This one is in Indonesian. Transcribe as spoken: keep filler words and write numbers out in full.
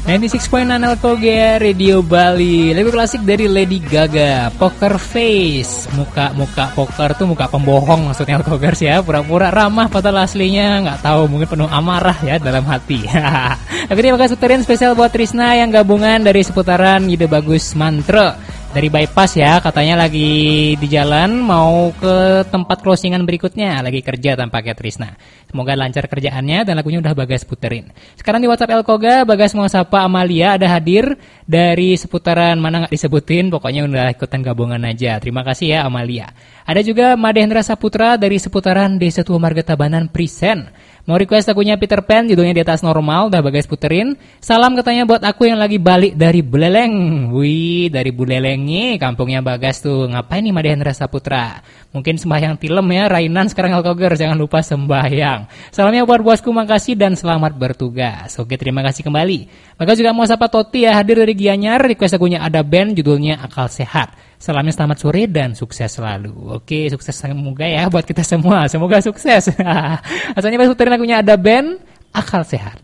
sembilan puluh enam koma enam Alkogia Radio Bali. Lagu klasik dari Lady Gaga, Poker Face. Muka-muka poker tuh muka pembohong maksudnya Alkogers ya. Pura-pura ramah padahal aslinya nggak tahu, mungkin penuh amarah ya dalam hati. Tapi terima kasih puterin spesial buat Trisna yang gabungan dari seputaran Ide Bagus Mantra. Dari bypass ya, katanya lagi di jalan mau ke tempat closingan berikutnya, lagi kerja tampaknya Trisna. Semoga lancar kerjaannya dan lagunya udah Bagas puterin. Sekarang di WhatsApp Elkoga, Bagas mau sapa Amalia ada hadir dari seputaran mana nggak disebutin, pokoknya udah ikutan gabungan aja. Terima kasih ya Amalia. Ada juga Madehendra Saputra dari seputaran Desa Tua Marga Tabanan Prisen. Mau request lagunya Peter Pan, judulnya Di Atas Normal, udah Bagas puterin. Salam katanya buat aku yang lagi balik dari Buleleng. Wih, dari Buleleng nih, kampungnya Bagas tuh. Ngapain nih Madehendra Saputra? Mungkin sembahyang tilem ya, Rainan sekarang Alkoger, jangan lupa sembahyang. Salamnya buat bosku, makasih dan selamat bertugas. Oke, terima kasih kembali. Bagas juga mau sapa Toti ya, hadir dari Gianyar, request lagunya ada band, judulnya Akal Sehat. Salamnya selamat sore dan sukses selalu. Oke, sukses semoga ya buat kita semua. Semoga sukses. Asalnya pas puterin lagunya ada band Akal Sehat.